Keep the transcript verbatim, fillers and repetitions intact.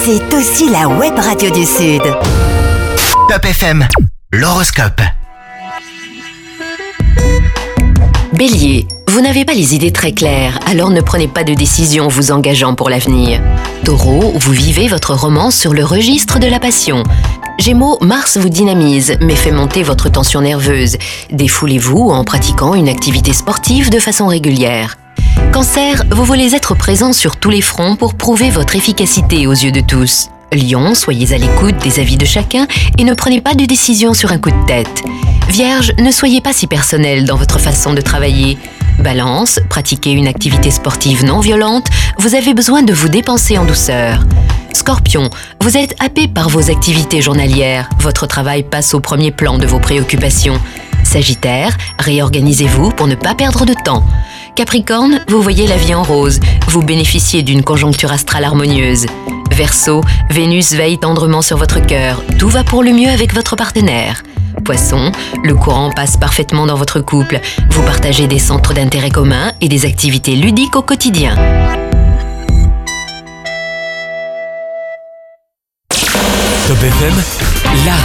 c'est aussi la web radio du Sud. Top F M, l'horoscope. Bélier, vous n'avez pas les idées très claires, alors ne prenez pas de décision vous engageant pour l'avenir. Taureau, vous vivez votre romance sur le registre de la passion. Gémeaux, Mars vous dynamise, mais fait monter votre tension nerveuse. Défoulez-vous en pratiquant une activité sportive de façon régulière. Cancer, vous voulez être présent sur tous les fronts pour prouver votre efficacité aux yeux de tous. Lion, soyez à l'écoute des avis de chacun et ne prenez pas de décision sur un coup de tête. Vierge, ne soyez pas si personnel dans votre façon de travailler. Balance, pratiquez une activité sportive non violente, vous avez besoin de vous dépenser en douceur. Scorpion, vous êtes happé par vos activités journalières, votre travail passe au premier plan de vos préoccupations. Sagittaire, réorganisez-vous pour ne pas perdre de temps. Capricorne, vous voyez la vie en rose, vous bénéficiez d'une conjoncture astrale harmonieuse. Verseau, Vénus veille tendrement sur votre cœur, tout va pour le mieux avec votre partenaire. Poisson, le courant passe parfaitement dans votre couple, vous partagez des centres d'intérêt communs et des activités ludiques au quotidien. Top F M, la